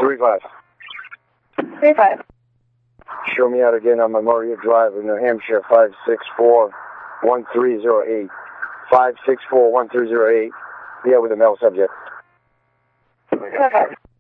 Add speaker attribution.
Speaker 1: 35.
Speaker 2: 35.
Speaker 1: Show me out again on Memorial Drive in New Hampshire, 564-1308. 564-1308. Yeah, with a male subject.
Speaker 2: Perfect.